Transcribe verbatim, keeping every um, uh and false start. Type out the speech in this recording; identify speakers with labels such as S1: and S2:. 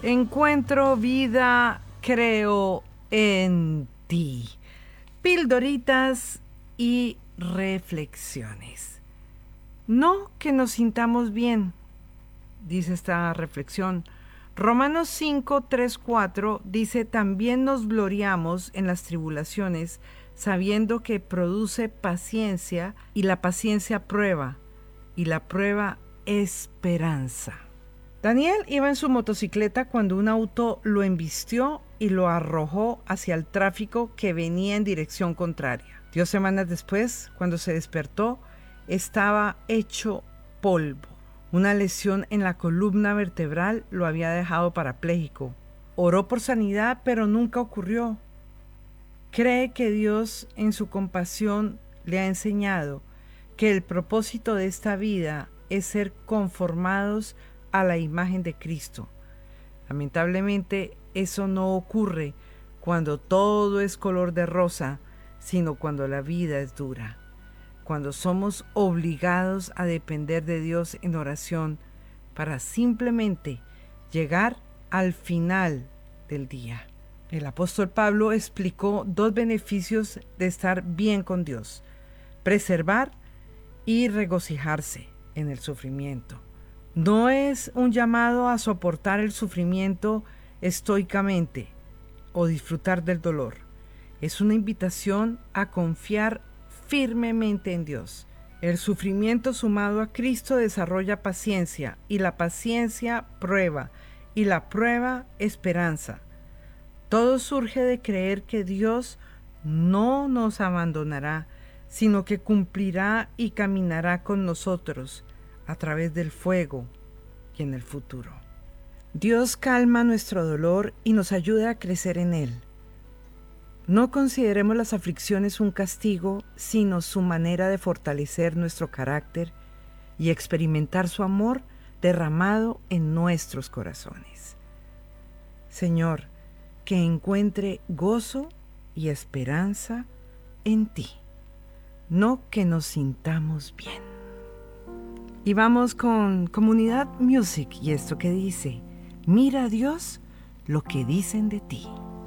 S1: Encuentro vida, creo en ti. Pildoritas y reflexiones. No que nos sintamos bien, dice esta reflexión. Romanos cinco, tres, cuatro dice: también nos gloriamos en las tribulaciones, sabiendo que produce paciencia, y la paciencia prueba, y la prueba esperanza. Daniel iba en su motocicleta cuando un auto lo embistió y lo arrojó hacia el tráfico que venía en dirección contraria. Diez semanas después, cuando se despertó, estaba hecho polvo. Una lesión en la columna vertebral lo había dejado parapléjico. Oró por sanidad, pero nunca ocurrió. Cree que Dios, en su compasión, le ha enseñado que el propósito de esta vida es ser conformados a la imagen de Cristo. Lamentablemente, eso no ocurre cuando todo es color de rosa, sino cuando la vida es dura, cuando somos obligados a depender de Dios en oración para simplemente llegar al final del día. El apóstol Pablo explicó dos beneficios de estar bien con Dios: preservar y regocijarse en el sufrimiento. No es un llamado a soportar el sufrimiento estoicamente o disfrutar del dolor. Es una invitación a confiar firmemente en Dios. El sufrimiento sumado a Cristo desarrolla paciencia, y la paciencia prueba, y la prueba esperanza. Todo surge de creer que Dios no nos abandonará, sino que cumplirá y caminará con nosotros a través del fuego y en el futuro. Dios calma nuestro dolor y nos ayuda a crecer en él. No consideremos las aflicciones un castigo, sino su manera de fortalecer nuestro carácter y experimentar su amor derramado en nuestros corazones. Señor, que encuentre gozo y esperanza en ti, no que nos sintamos bien. Y vamos con Comunidad Music y esto que dice: mira a Dios lo que dicen de ti.